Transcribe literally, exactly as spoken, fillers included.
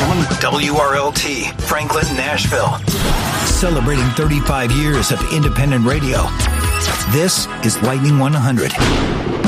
own W R L T, Franklin, Nashville. Celebrating thirty-five years of independent radio. This is Lightning one hundred.